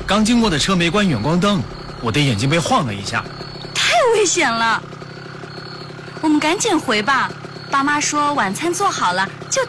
刚经过的车没关远光灯，我的眼睛被晃了一下。 太危险了，我们赶紧回吧。爸妈说晚餐做好了，就